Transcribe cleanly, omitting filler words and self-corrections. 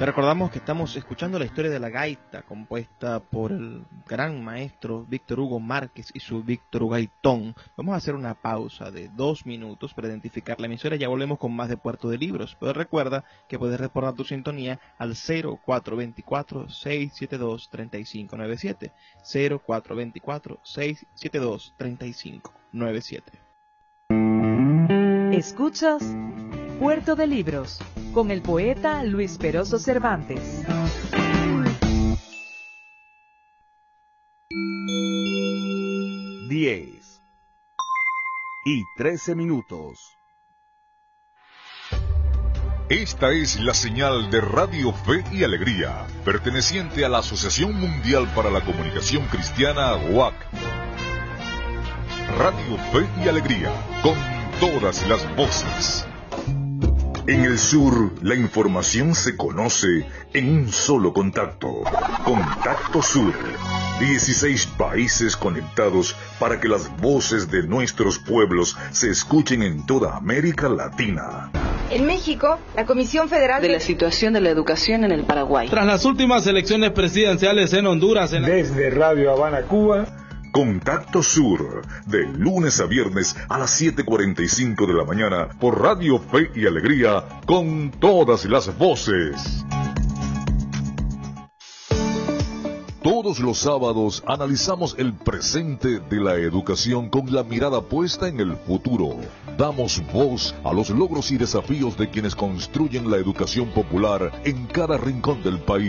Te recordamos que estamos escuchando la historia de la gaita, compuesta por el gran maestro Víctor Hugo Márquez y su Víctor Gaitón. Vamos a hacer una pausa de 2 minutos para identificar la emisora. Ya volvemos con más de Puerto de Libros. Pero recuerda que puedes reportar tu sintonía al 0424-672-3597. 0424-672-3597. Escuchas Puerto de Libros con el poeta Luis Peroso Cervantes. Diez y 13 minutos. Esta es la señal de Radio Fe y Alegría, perteneciente a la Asociación Mundial para la Comunicación Cristiana, WAC. Radio Fe y Alegría, con todas las voces. En el sur, la información se conoce en un solo contacto. Contacto Sur. 16 países conectados para que las voces de nuestros pueblos se escuchen en toda América Latina. En México, la Comisión Federal de la situación de la educación en el Paraguay. Tras las últimas elecciones presidenciales en Honduras. Desde Radio Habana, Cuba. Contacto Sur, de lunes a viernes a las 7:45 de la mañana por Radio Fe y Alegría, con todas las voces. Todos los sábados analizamos el presente de la educación con la mirada puesta en el futuro. Damos voz a los logros y desafíos de quienes construyen la educación popular en cada rincón del país.